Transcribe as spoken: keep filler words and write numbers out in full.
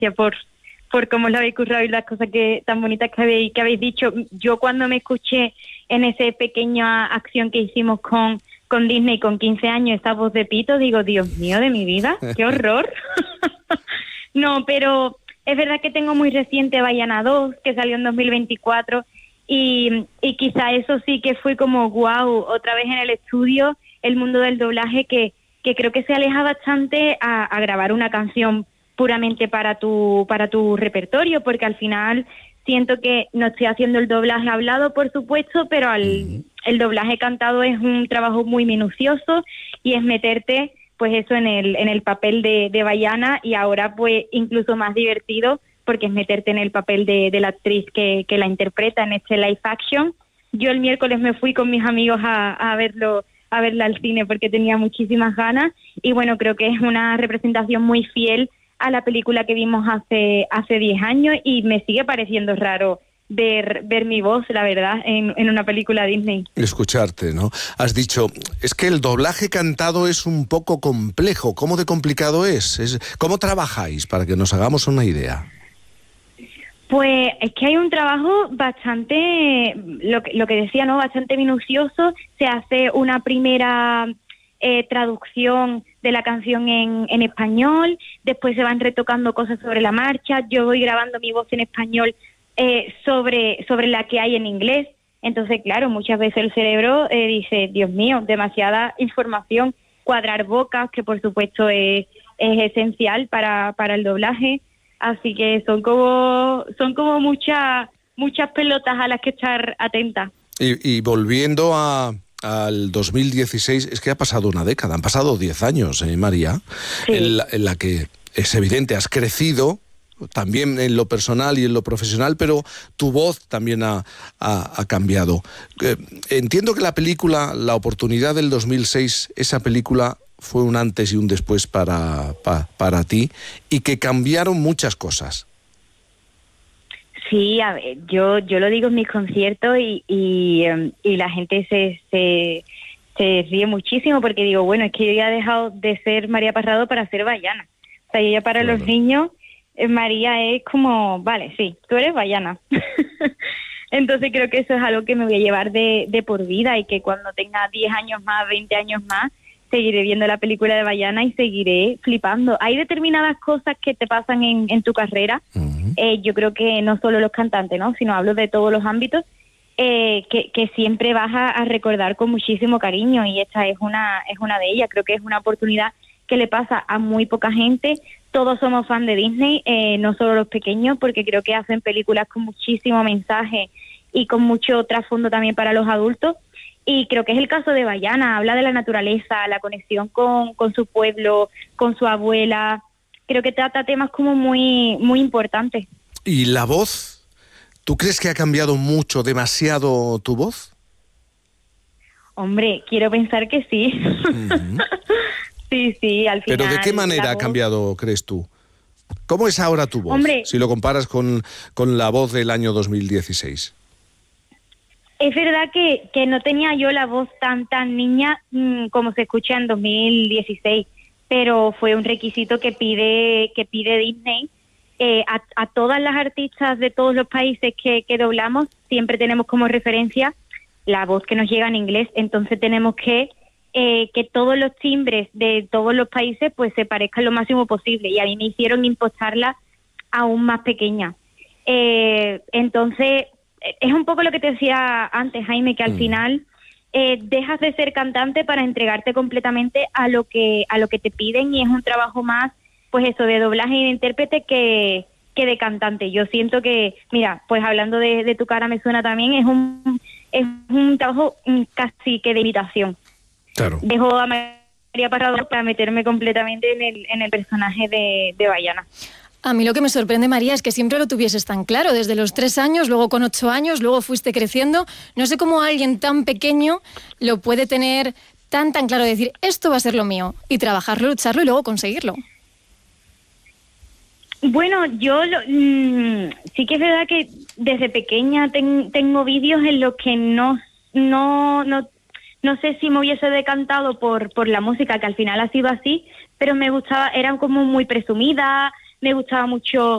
gracias por, por cómo lo habéis currado y las cosas que tan bonitas que habéis, que habéis dicho. Yo cuando me escuché en esa pequeña acción que hicimos con, con Disney con quince años, esa voz de pito, digo, Dios mío de mi vida, qué horror. No, pero es verdad que tengo muy reciente Vaiana dos, que salió en dos mil veinticuatro, y, y quizá eso sí que fue como wow, otra vez en el estudio, el mundo del doblaje que, que creo que se aleja bastante a, a grabar una canción puramente para tu para tu repertorio, porque al final siento que no estoy haciendo el doblaje hablado, por supuesto, pero al, el doblaje cantado es un trabajo muy minucioso y es meterte pues eso en el en el papel de, de Vaiana, y ahora pues incluso más divertido porque es meterte en el papel de, de la actriz que, que la interpreta en este live action. Yo el miércoles me fui con mis amigos a, a verlo a verla al cine porque tenía muchísimas ganas, y bueno, creo que es una representación muy fiel a la película que vimos hace hace diez años, y me sigue pareciendo raro ver ver mi voz, la verdad, en, en una película Disney. Escucharte, ¿no? Has dicho, es que el doblaje cantado es un poco complejo. ¿Cómo de complicado es? es ¿Cómo trabajáis? Para que nos hagamos una idea. Pues es que hay un trabajo bastante, lo que, lo que decía, ¿no? Bastante minucioso. Se hace una primera eh, traducción de la canción en, en español, después se van retocando cosas sobre la marcha, yo voy grabando mi voz en español eh, sobre, sobre la que hay en inglés. Entonces, claro, muchas veces el cerebro eh, dice, Dios mío, demasiada información, cuadrar bocas, que por supuesto es, es esencial para, para el doblaje. Así que son como son como muchas muchas pelotas a las que estar atentas. Y, y volviendo a al dos mil dieciséis, es que ha pasado una década, han pasado diez años, ¿eh, María? Sí. En la, en la que es evidente, has crecido, también en lo personal y en lo profesional, pero tu voz también ha, ha, ha cambiado. Eh, entiendo que la película, La oportunidad del dos mil seis, esa película fue un antes y un después para, para, para ti, y que cambiaron muchas cosas. Sí, a ver, yo yo lo digo en mis conciertos y y, um, y la gente se, se se ríe muchísimo porque digo, bueno, es que yo ya he dejado de ser María Parrado para ser Vaiana. O sea, yo ya para claro. Los niños, eh, María es como, vale, sí, tú eres Vaiana. Entonces creo que eso es algo que me voy a llevar de, de por vida, y que cuando tenga diez años más, veinte años más, seguiré viendo la película de Vaiana y seguiré flipando. Hay determinadas cosas que te pasan en, en tu carrera, uh-huh. eh, yo creo que no solo los cantantes, ¿no? Sino hablo de todos los ámbitos, eh, que, que siempre vas a, a recordar con muchísimo cariño, y esta es una, es una de ellas. Creo que es una oportunidad que le pasa a muy poca gente. Todos somos fan de Disney, eh, no solo los pequeños, porque creo que hacen películas con muchísimo mensaje y con mucho trasfondo también para los adultos. Y creo que es el caso de Vaiana, habla de la naturaleza, la conexión con, con su pueblo, con su abuela. Creo que trata temas como muy, muy importantes. ¿Y la voz? ¿Tú crees que ha cambiado mucho, demasiado tu voz? Hombre, quiero pensar que sí. Uh-huh. Sí, sí, al final. ¿Pero de qué manera ha cambiado, crees tú? ¿Cómo es ahora tu voz? Hombre, si lo comparas con, con la voz del año dos mil dieciséis. Es verdad que, que no tenía yo la voz tan tan niña mmm, como se escucha en dos mil dieciséis, pero fue un requisito que pide que pide Disney eh, a, a todas las artistas de todos los países que, que doblamos. Siempre tenemos como referencia la voz que nos llega en inglés, entonces tenemos que eh, que todos los timbres de todos los países pues se parezcan lo máximo posible, y a mí me hicieron impostarla aún más pequeña. Eh, entonces es un poco lo que te decía antes, Jaime, que al mm. final eh, dejas de ser cantante para entregarte completamente a lo que a lo que te piden, y es un trabajo más, pues eso, de doblaje y de intérprete que, que de cantante. Yo siento que, mira, pues hablando de, de Tu cara me suena también, es un es un trabajo casi que de imitación. Claro. Dejo a María Parrado para meterme completamente en el en el personaje de, de Vaiana. A mí lo que me sorprende, María, es que siempre lo tuvieses tan claro, desde los tres años, luego con ocho años, luego fuiste creciendo. No sé cómo alguien tan pequeño lo puede tener tan, tan claro, de decir, esto va a ser lo mío, y trabajarlo, lucharlo y luego conseguirlo. Bueno, yo lo, mmm, sí que es verdad que desde pequeña ten, tengo vídeos en los que no, no, no, no sé si me hubiese decantado por, por la música, que al final ha sido así, pero me gustaba, eran como muy presumidas. Me gustaba mucho